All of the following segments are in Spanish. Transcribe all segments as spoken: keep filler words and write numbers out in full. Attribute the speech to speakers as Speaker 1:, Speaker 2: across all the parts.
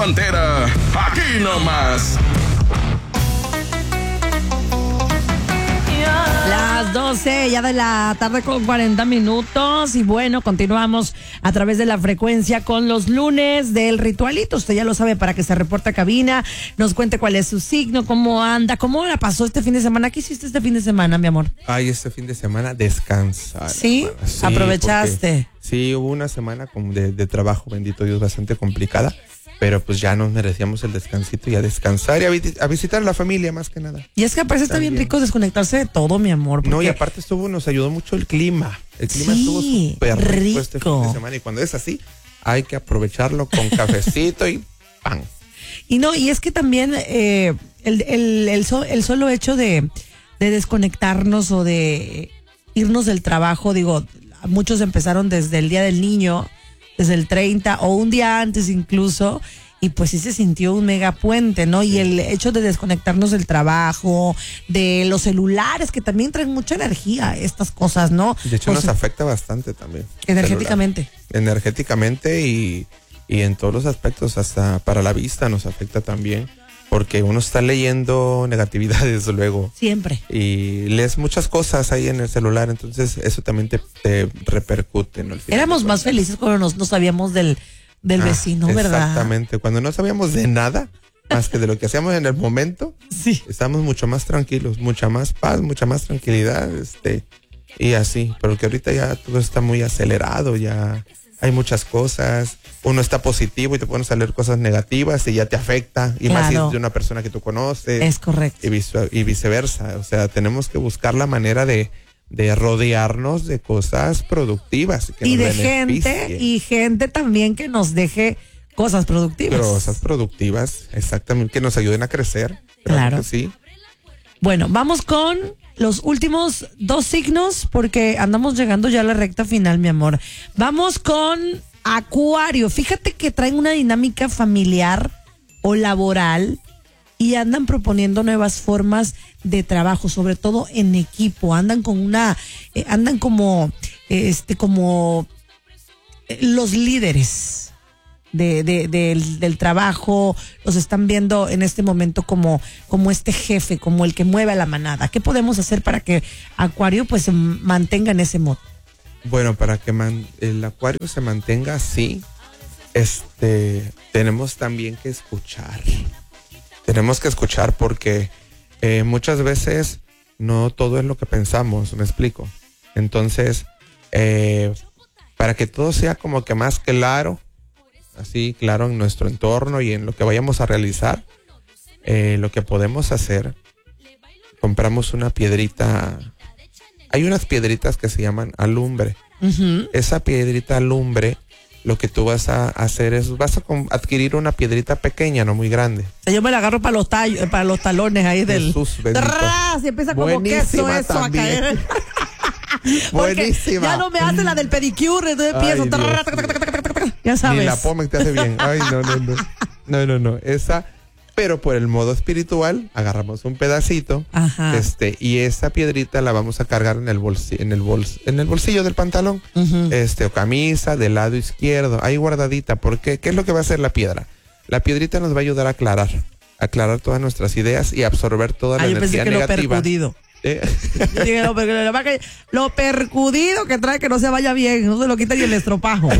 Speaker 1: Pantera, aquí nomás.
Speaker 2: Las doce ya de la tarde con cuarenta minutos y bueno, continuamos a través de la frecuencia con los lunes del ritualito. Usted ya lo sabe, para que se reporte a cabina, nos cuente cuál es su signo, cómo anda, cómo la pasó este fin de semana. ¿Qué hiciste este fin de semana, mi amor?
Speaker 3: Ay, este fin de semana descansar.
Speaker 2: ¿Sí? sí ¿Aprovechaste?
Speaker 3: Sí, hubo una semana como de, de trabajo, bendito Dios, bastante complicada. Pero pues ya nos merecíamos el descansito y a descansar y a, vi- a visitar a la familia más que nada.
Speaker 2: Y es que aparte está bien rico desconectarse de todo, mi amor.
Speaker 3: Porque... No, y aparte estuvo, nos ayudó mucho el clima. El clima
Speaker 2: sí,
Speaker 3: estuvo súper rico,
Speaker 2: rico
Speaker 3: este fin de semana. Y cuando es así, hay que aprovecharlo con cafecito y pan.
Speaker 2: Y no, y es que también eh, el, el, el, so, el solo hecho de, de desconectarnos o de irnos del trabajo, digo, muchos empezaron desde el Día del Niño, desde el treinta o un día antes incluso, y pues sí se sintió un mega puente, ¿no? Y el hecho de desconectarnos del trabajo, de los celulares, que también traen mucha energía, estas cosas, ¿no?
Speaker 3: De hecho,
Speaker 2: pues,
Speaker 3: nos afecta bastante también.
Speaker 2: Energéticamente.
Speaker 3: Celular. Energéticamente y, y en todos los aspectos, hasta para la vista nos afecta también. Porque uno está leyendo negatividades luego.
Speaker 2: Siempre.
Speaker 3: Y lees muchas cosas ahí en el celular, entonces eso también te, te repercute, ¿no? Al final
Speaker 2: Éramos más felices cuando nos, no sabíamos del, del ah, vecino, ¿verdad?
Speaker 3: Exactamente, cuando no sabíamos de nada, más que de lo que hacíamos en el momento,
Speaker 2: sí.
Speaker 3: Estábamos mucho más tranquilos, mucha más paz, mucha más tranquilidad, este, y así, pero que ahorita ya todo está muy acelerado, ya hay muchas cosas, uno está positivo y te pueden salir cosas negativas y ya te afecta, y claro. Más si es de una persona que tú conoces.
Speaker 2: Es correcto.
Speaker 3: Y, vice, y viceversa, o sea, tenemos que buscar la manera de, de rodearnos de cosas productivas. Que
Speaker 2: y
Speaker 3: nos
Speaker 2: de gente, y gente también que nos deje cosas productivas.
Speaker 3: Cosas productivas, exactamente, que nos ayuden a crecer.
Speaker 2: Claro.
Speaker 3: Que sí.
Speaker 2: Bueno, vamos con los últimos dos signos porque andamos llegando ya a la recta final, mi amor. Vamos con Acuario. Fíjate que traen una dinámica familiar o laboral y andan proponiendo nuevas formas de trabajo, sobre todo en equipo. Andan con una, eh, andan como, eh, este, como eh, los líderes. De, de, de, del, del trabajo, los están viendo en este momento como, como este jefe, como el que mueve a la manada. ¿Qué podemos hacer para que Acuario pues se mantenga en ese modo?
Speaker 3: Bueno, para que man, el Acuario se mantenga así, este, tenemos también que escuchar. Tenemos que escuchar porque eh, muchas veces no todo es lo que pensamos, ¿me explico? Entonces, eh, para que todo sea como que más claro, así claro en nuestro entorno y en lo que vayamos a realizar, eh, lo que podemos hacer, compramos una piedrita, hay unas piedritas que se llaman alumbre. Uh-huh. Esa piedrita alumbre, lo que tú vas a hacer es, vas a adquirir una piedrita pequeña, no muy grande.
Speaker 2: O sea, yo me la agarro para los tallos, para los talones ahí del...
Speaker 3: Jesús bendito.
Speaker 2: ¡Tras! Y empieza como queso eso también. A caer.
Speaker 3: Buenísima.
Speaker 2: Ya no me hace la del pedicure, entonces empiezo.
Speaker 3: Ay,
Speaker 2: tac, tac, tac, tac, tac, tac, ya sabes.
Speaker 3: Ni la Pomex te hace bien. Ay, no, no, no. No, no, no. Esa, pero por el modo espiritual, agarramos un pedacito.
Speaker 2: Ajá.
Speaker 3: Este, y esa piedrita la vamos a cargar en el bolsillo, en el bols, en el bolsillo del pantalón. Uh-huh. Este, o camisa, del lado izquierdo, ahí guardadita. Porque, ¿qué es lo que va a hacer la piedra? La piedrita nos va a ayudar a aclarar, a aclarar todas nuestras ideas y absorber toda
Speaker 2: ah,
Speaker 3: la
Speaker 2: yo
Speaker 3: energía
Speaker 2: pensé que
Speaker 3: negativa.
Speaker 2: Lo percudido.
Speaker 3: ¿Eh?
Speaker 2: Dije, lo, lo, lo percudido que trae que no se vaya bien, no se lo quita ni el estropajo.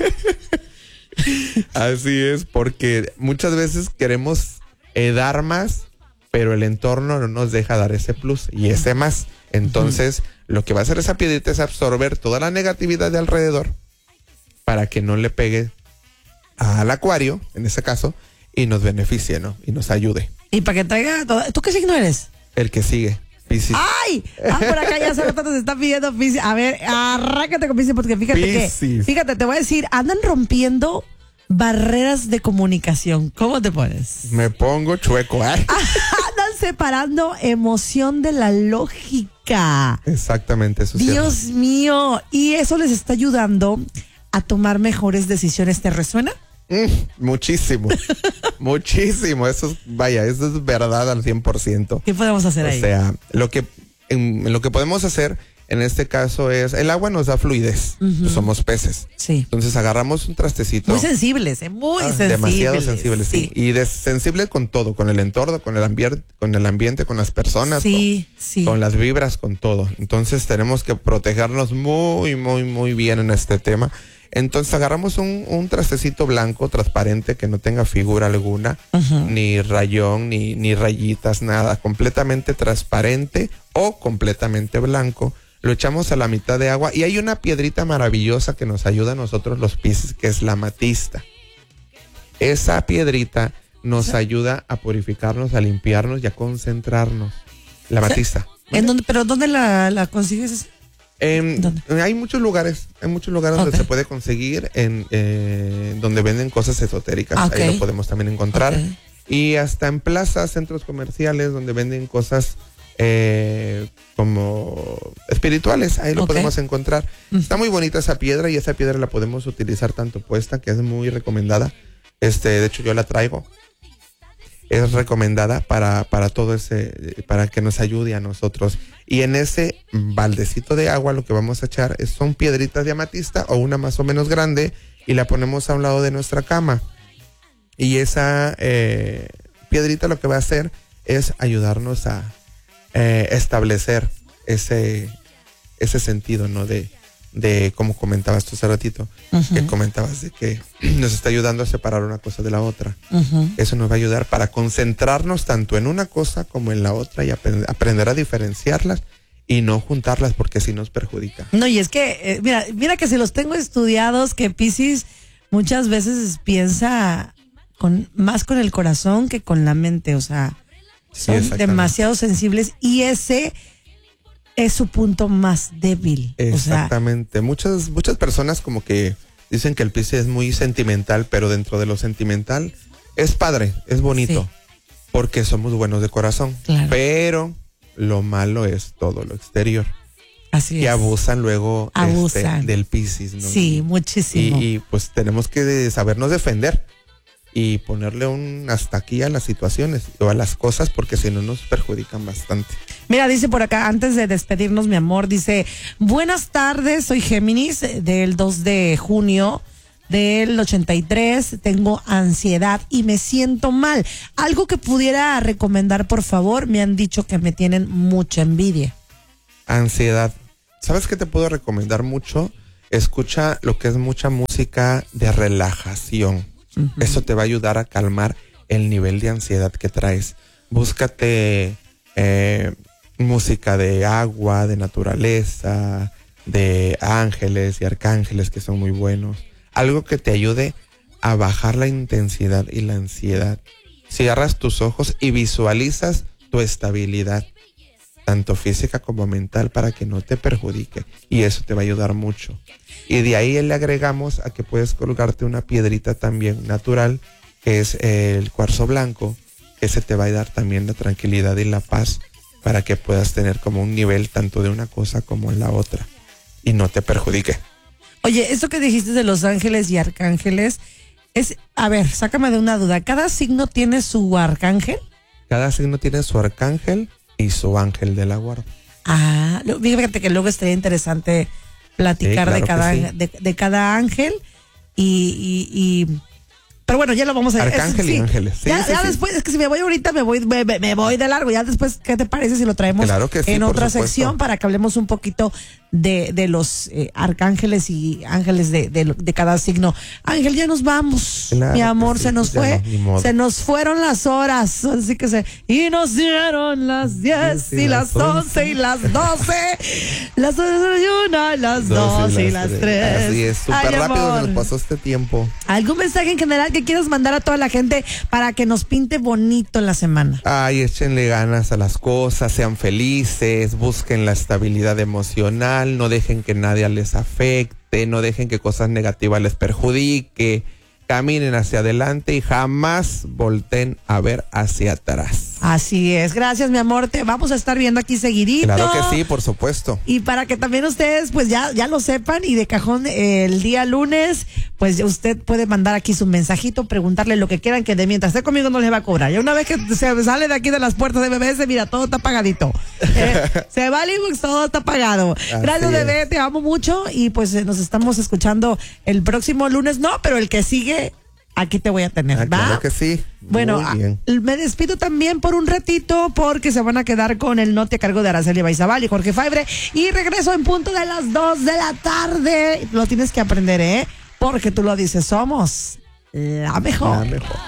Speaker 3: Así es, porque muchas veces queremos eh, dar más, pero el entorno no nos deja dar ese plus y ese más. Entonces, uh-huh. Lo que va a hacer esa piedrita es absorber toda la negatividad de alrededor para que no le pegue al Acuario, en ese caso, y nos beneficie, ¿no? Y nos ayude.
Speaker 2: Y para que traiga todo. ¿Tú qué signo eres?
Speaker 3: El que sigue. Piscis.
Speaker 2: ¡Ay! Ah, por acá ya se se está pidiendo Piscis. A ver, arráncate con Piscis porque fíjate Piscis. que, fíjate, te voy a decir, andan rompiendo barreras de comunicación. ¿Cómo te pones?
Speaker 3: Me pongo chueco, ¿eh?
Speaker 2: Andan separando emoción de la lógica.
Speaker 3: Exactamente, eso.
Speaker 2: Dios
Speaker 3: cierto.
Speaker 2: mío, y eso les está ayudando a tomar mejores decisiones. ¿Te resuena?
Speaker 3: Mm, muchísimo, muchísimo. Eso es, vaya, eso es verdad al cien por ciento.
Speaker 2: ¿Qué podemos hacer
Speaker 3: o
Speaker 2: ahí?
Speaker 3: O sea, lo que, en, en lo que podemos hacer En este caso es, el agua nos da fluidez,
Speaker 2: Ujú.
Speaker 3: somos peces.
Speaker 2: Sí.
Speaker 3: Entonces agarramos un trastecito.
Speaker 2: Muy sensibles, ¿eh? Muy
Speaker 3: Ah,
Speaker 2: sensibles.
Speaker 3: demasiado sensibles, sí. Y de- sensible con todo, con el entorno, con el ambiente, con el ambiente, con las personas,
Speaker 2: Sí, sí.
Speaker 3: con, con las vibras, con todo. Entonces tenemos que protegernos muy, muy, muy bien en este tema. Entonces agarramos un, un trastecito blanco, transparente, que no tenga figura alguna,
Speaker 2: Ujú.
Speaker 3: ni rayón, ni, ni rayitas, nada. Completamente transparente o completamente blanco. Lo echamos a la mitad de agua y hay una piedrita maravillosa que nos ayuda a nosotros los peces, que es la amatista. Esa piedrita nos ayuda a purificarnos, a limpiarnos y a concentrarnos. La amatista.
Speaker 2: ¿En dónde, ¿Pero dónde la, la consigues?
Speaker 3: Em,
Speaker 2: ¿Dónde?
Speaker 3: hay muchos lugares, hay muchos lugares
Speaker 2: Ok.
Speaker 3: donde se puede conseguir, en eh, donde venden cosas esotéricas.
Speaker 2: Ah, ok.
Speaker 3: Ahí lo podemos también encontrar.
Speaker 2: Ok.
Speaker 3: Y hasta en plazas, centros comerciales donde venden cosas eh, como espirituales, ahí lo
Speaker 2: Ok.
Speaker 3: podemos encontrar.
Speaker 2: Ujú.
Speaker 3: Está muy bonita esa piedra y esa piedra la podemos utilizar tanto puesta, que es muy recomendada. Este, de hecho yo la traigo. Es recomendada para, para todo ese, para que nos ayude a nosotros. Y en ese baldecito de agua lo que vamos a echar es, son piedritas de amatista o una más o menos grande y la ponemos a un lado de nuestra cama. Y esa eh, piedrita lo que va a hacer es ayudarnos a eh, establecer ese, ese sentido, ¿no? De, de como comentabas tú hace ratito,
Speaker 2: Ujú.
Speaker 3: que comentabas de que nos está ayudando a separar una cosa de la otra.
Speaker 2: Ujú.
Speaker 3: Eso nos va a ayudar para concentrarnos tanto en una cosa como en la otra y aprend- aprender a diferenciarlas y no juntarlas, porque si nos perjudica.
Speaker 2: No, y es que, eh, mira, mira que si los tengo estudiados, que Piscis muchas veces piensa con más con el corazón que con la mente, o sea,
Speaker 3: Sí,
Speaker 2: son
Speaker 3: exactamente.
Speaker 2: demasiado sensibles y ese es su punto más débil. O sea,
Speaker 3: Exactamente. Muchas, muchas personas como que dicen que el Piscis es muy sentimental, pero dentro de lo sentimental es padre, es bonito,
Speaker 2: Sí.
Speaker 3: porque somos buenos de corazón.
Speaker 2: Claro.
Speaker 3: Pero lo malo es todo lo exterior.
Speaker 2: así
Speaker 3: Que
Speaker 2: es.
Speaker 3: abusan luego
Speaker 2: Abusan.
Speaker 3: este, del Piscis, ¿no?
Speaker 2: Sí,
Speaker 3: Y-
Speaker 2: muchísimo.
Speaker 3: Y, y, pues tenemos que de- sabernos defender y ponerle un hasta aquí a las situaciones o a las cosas, porque si no nos perjudican bastante.
Speaker 2: Mira, dice por acá, antes de despedirnos, mi amor, dice, buenas tardes, soy Géminis, eh, del dos de junio del ochenta y tres, tengo ansiedad y me siento mal. Algo que pudiera recomendar, por favor, me han dicho que me tienen mucha envidia.
Speaker 3: Ansiedad. ¿Sabes qué te puedo recomendar mucho? Escucha lo que es mucha música de relajación.
Speaker 2: Ujú.
Speaker 3: Eso te va a ayudar a calmar el nivel de ansiedad que traes. Búscate eh, música de agua, de naturaleza, de ángeles y arcángeles que son muy buenos. Algo que te ayude a bajar la intensidad y la ansiedad. Cierras tus ojos y visualizas tu estabilidad, tanto física como mental, para que no te perjudique. Y eso te va a ayudar mucho. Y de ahí le agregamos a que puedes colgarte una piedrita también natural, que es el cuarzo blanco. Ese te va a dar también la tranquilidad y la paz para que puedas tener como un nivel tanto de una cosa como en la otra y no te perjudique.
Speaker 2: Oye, esto que dijiste de los ángeles y arcángeles, es, a ver, sácame de una duda, ¿cada signo tiene su arcángel?
Speaker 3: Cada signo tiene su arcángel y su ángel de la guarda.
Speaker 2: Ah, lo- fíjate que luego estaría interesante platicar
Speaker 3: Sí,
Speaker 2: de,
Speaker 3: claro
Speaker 2: cada,
Speaker 3: que sí.
Speaker 2: de, de cada ángel y, y, y- pero bueno, ya lo vamos a
Speaker 3: Arcángel
Speaker 2: es-
Speaker 3: y ángeles. Sí,
Speaker 2: ya
Speaker 3: sí,
Speaker 2: ya
Speaker 3: sí.
Speaker 2: después, es que si me voy ahorita me voy me, me- me voy de largo, ya después, ¿qué te parece si lo traemos
Speaker 3: Claro que sí,
Speaker 2: en
Speaker 3: por
Speaker 2: otra
Speaker 3: supuesto.
Speaker 2: sección para que hablemos un poquito de, de los eh, arcángeles y ángeles de, de, lo- de cada signo? Ángel, ya nos vamos,
Speaker 3: Claro
Speaker 2: mi
Speaker 3: que
Speaker 2: amor,
Speaker 3: sí,
Speaker 2: se nos
Speaker 3: ya
Speaker 2: fue,
Speaker 3: no, ni modo.
Speaker 2: se nos fueron las horas, así que se, y nos dieron las diez y las once y las doce, las doce y una, las dos y las tres.
Speaker 3: Así es, súper
Speaker 2: Ay,
Speaker 3: rápido
Speaker 2: amor.
Speaker 3: se nos pasó este tiempo.
Speaker 2: ¿Algún mensaje en general que quieras mandar a toda la gente para que nos pinte bonito en la semana?
Speaker 3: Ay, échenle ganas a las cosas, sean felices, busquen la estabilidad emocional, no dejen que nadie les afecte, no dejen que cosas negativas les perjudique, caminen hacia adelante y jamás volteen a ver hacia atrás.
Speaker 2: Así es, gracias mi amor, te vamos a estar viendo aquí seguidito.
Speaker 3: Claro que sí, por supuesto.
Speaker 2: Y para que también ustedes pues ya, ya lo sepan y de cajón eh, el día lunes, pues usted puede mandar aquí su mensajito, preguntarle lo que quieran, que de mientras esté conmigo no les va a cobrar. Ya una vez que se sale de aquí de las puertas de B B S, mira, todo está pagadito. Eh, se va al inbox, todo está pagado.
Speaker 3: Así
Speaker 2: Gracias
Speaker 3: es.
Speaker 2: bebé, te amo mucho y pues eh, nos estamos escuchando el próximo lunes, no, pero el que sigue, aquí te voy a tener,
Speaker 3: Ah,
Speaker 2: ¿va?
Speaker 3: claro que sí.
Speaker 2: Bueno,
Speaker 3: Muy bien.
Speaker 2: a- me despido también por un ratito porque se van a quedar con el note a cargo de Araceli Baizabal y Jorge Faibre y regreso en punto de las dos de la tarde. Lo tienes que aprender, ¿eh? Porque tú lo dices, somos la mejor.
Speaker 3: La mejor.